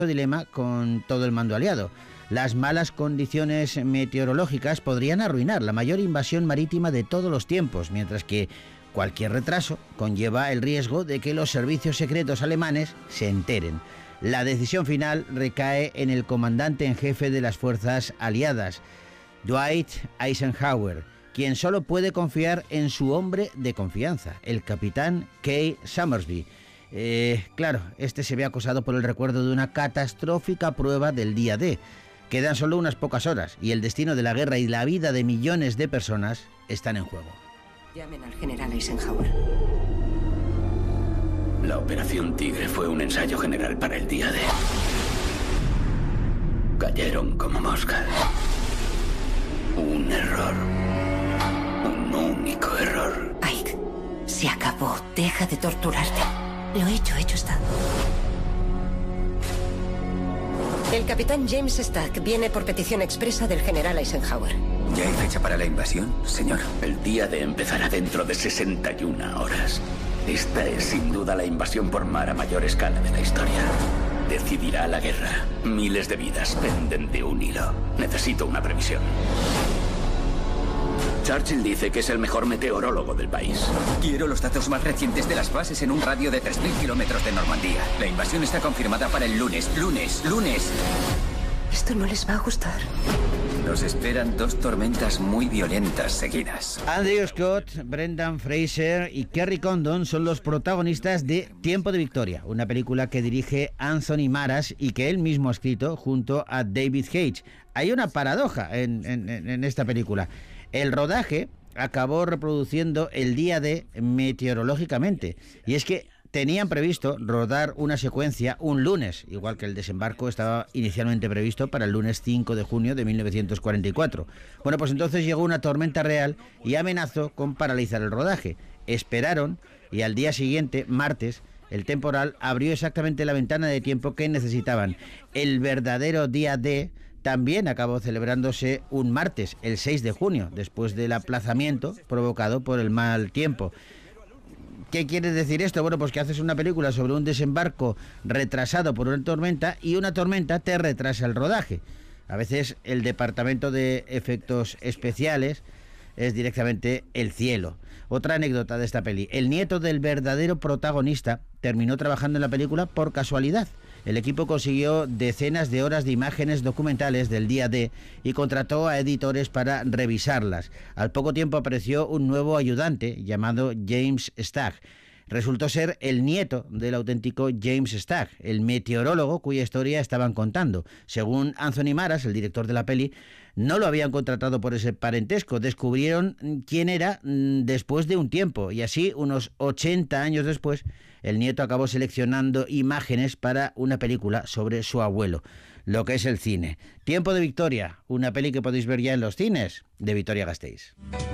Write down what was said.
dilema con todo el mando aliado. Las malas condiciones meteorológicas podrían arruinar la mayor invasión marítima de todos los tiempos, mientras que cualquier retraso conlleva el riesgo de que los servicios secretos alemanes se enteren. La decisión final recae en el comandante en jefe de las fuerzas aliadas, Dwight Eisenhower, quien solo puede confiar en su hombre de confianza, el capitán Kay Summersby. Claro, este se ve acosado por el recuerdo de una catastrófica prueba del día D. Quedan solo unas pocas horas y el destino de la guerra y la vida de millones de personas están en juego. Llamen al general Eisenhower. La Operación Tigre fue un ensayo general para el día D. Cayeron como moscas. Un error. Un único error. Ike, se acabó. Deja de torturarte. Lo hecho está. El capitán James Stack viene por petición expresa del general Eisenhower. ¿Ya hay fecha para la invasión, señor? El día D empezará dentro de 61 horas. Esta es sin duda la invasión por mar a mayor escala de la historia. Decidirá la guerra. Miles de vidas penden de un hilo. Necesito una previsión. Churchill dice que es el mejor meteorólogo del país. Quiero los datos más recientes de las bases en un radio de 3.000 kilómetros de Normandía. La invasión está confirmada para el lunes. ¡Lunes! Esto no les va a gustar. Nos esperan 2 tormentas muy violentas seguidas. Andrew Scott, Brendan Fraser y Kerry Condon son los protagonistas de Tiempo de Victoria, una película que dirige Anthony Maras y que él mismo ha escrito junto a David Hage. Hay una paradoja en esta película. El rodaje acabó reproduciendo el día D meteorológicamente, y es que tenían previsto rodar una secuencia un lunes, igual que el desembarco estaba inicialmente previsto para el lunes 5 de junio de 1944. Bueno, pues entonces llegó una tormenta real y amenazó con paralizar el rodaje. Esperaron y al día siguiente, martes, el temporal abrió exactamente la ventana de tiempo que necesitaban. El verdadero día D también acabó celebrándose un martes, el 6 de junio, después del aplazamiento provocado por el mal tiempo. ¿Qué quiere decir esto? Bueno, pues que haces una película sobre un desembarco retrasado por una tormenta y una tormenta te retrasa el rodaje. A veces el departamento de efectos especiales es directamente el cielo. Otra anécdota de esta peli: el nieto del verdadero protagonista terminó trabajando en la película por casualidad. El equipo consiguió decenas de horas de imágenes documentales del día D y contrató a editores para revisarlas. Al poco tiempo apareció un nuevo ayudante llamado James Stack. Resultó ser el nieto del auténtico James Stack, el meteorólogo cuya historia estaban contando. Según Anthony Maras, el director de la peli, no lo habían contratado por ese parentesco. Descubrieron quién era después de un tiempo, y así, unos 80 años después, el nieto acabó seleccionando imágenes para una película sobre su abuelo. Lo que es el cine. Tiempo de Victoria, una peli que podéis ver ya en los cines de Vitoria-Gasteiz.